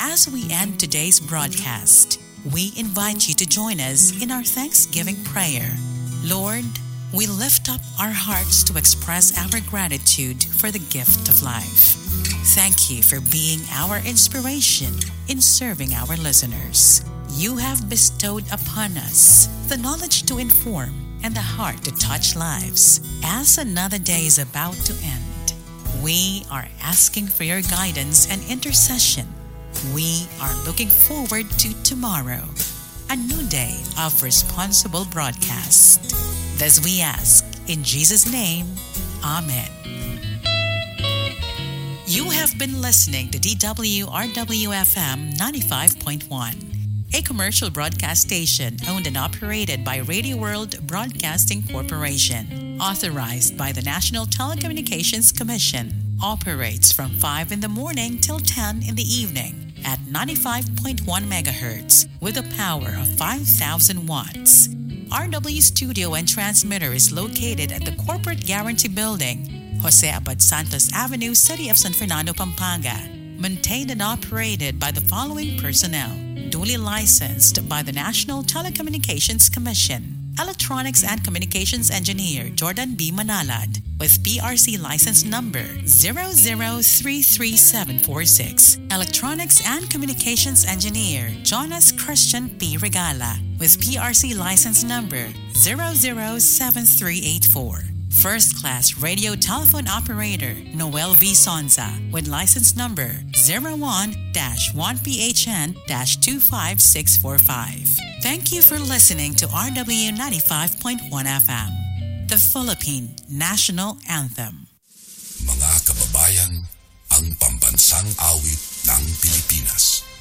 As we end today's broadcast, we invite you to join us in our Thanksgiving prayer. Lord, we lift up our hearts to express our gratitude for the gift of life. Thank you for being our inspiration in serving our listeners. You have bestowed upon us the knowledge to inform and the heart to touch lives. As another day is about to end, we are asking for your guidance and intercession. We are looking forward to tomorrow, a new day of responsible broadcast. Thus we ask, in Jesus' name, Amen. You have been listening to DWRW-FM 95.1, a commercial broadcast station owned and operated by Radio World Broadcasting Corporation, authorized by the National Telecommunications Commission, operates from 5 in the morning till 10 in the evening at 95.1 megahertz with a power of 5,000 watts. RW Studio and Transmitter is located at the Corporate Guarantee Building, Jose Abad Santos Avenue, City of San Fernando, Pampanga. Maintained and operated by the following personnel. Duly licensed by the National Telecommunications Commission. Electronics and Communications Engineer Jordan B. Manalad with PRC license number 0033746. Electronics and Communications Engineer Jonas Christian P. Regala with PRC license number 007384. First Class Radio Telephone Operator Noel V. Sonza with license number 01-1PHN-25645. Thank you for listening to RW 95.1 FM, the Philippine National Anthem. Mga kababayan, ang pambansang awit ng Pilipinas.